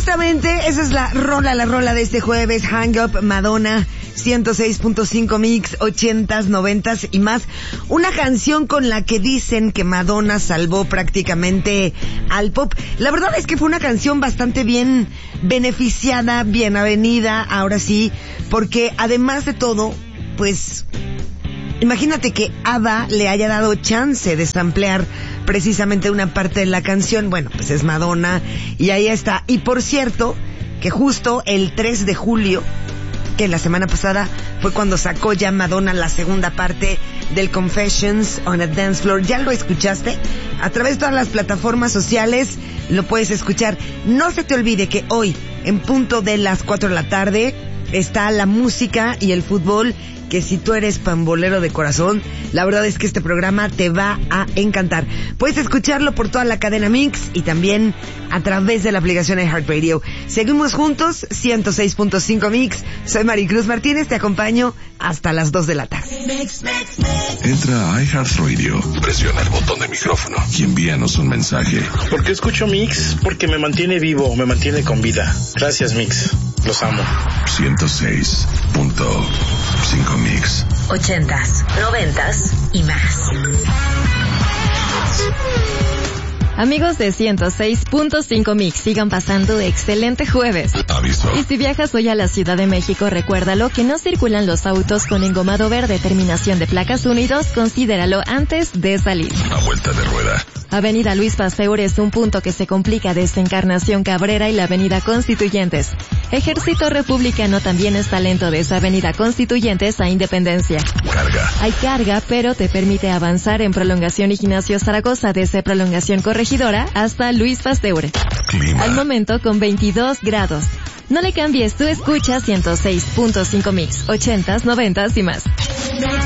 Exactamente, esa es la rola de este jueves. Hang Up, Madonna, 106.5 Mix, 80s, 90s y más. Una canción con la que dicen que Madonna salvó prácticamente al pop. La verdad es que fue una canción bastante bien beneficiada, bien avenida, ahora sí, porque además de todo, pues, imagínate que ABBA le haya dado chance de samplear precisamente una parte de la canción. Bueno, pues es Madonna y ahí está. Y por cierto, que justo el 3 de julio, que la semana pasada fue cuando sacó ya Madonna la segunda parte del Confessions on a Dance Floor. ¿Ya lo escuchaste? A través de todas las plataformas sociales lo puedes escuchar. No se te olvide que hoy, en punto de las 4 de la tarde, está la música y el fútbol, que si tú eres pambolero de corazón, la verdad es que este programa te va a encantar. Puedes escucharlo por toda la cadena Mix y también a través de la aplicación de iHeartRadio. Seguimos juntos, 106.5 Mix. Soy Maricruz Martínez, te acompaño hasta las 2 de la tarde. Entra a iHeartRadio, presiona el botón de micrófono y envíanos un mensaje. ¿Por qué escucho Mix? Porque me mantiene vivo, me mantiene con vida. Gracias, Mix. Los amo. 106.5 Mix. 80s, 90s y más. Amigos de 106.5 Mix, sigan pasando excelente jueves. Aviso. Y si viajas hoy a la Ciudad de México, recuérdalo que no circulan los autos con engomado verde, terminación de placas 1 y 2, considéralo antes de salir. A vuelta de rueda. Avenida Luis Pasteur es un punto que se complica desde Encarnación Cabrera y la Avenida Constituyentes. Ejército Republicano también está lento desde Avenida Constituyentes a Independencia. Carga. Hay carga, pero te permite avanzar en Prolongación Ignacio Zaragoza desde Prolongación Corregidora hasta Luis Pasteur. Clima. Al momento con 22 grados. No le cambies, tú escuchas 106.5 Mix, 80s, 90s y más.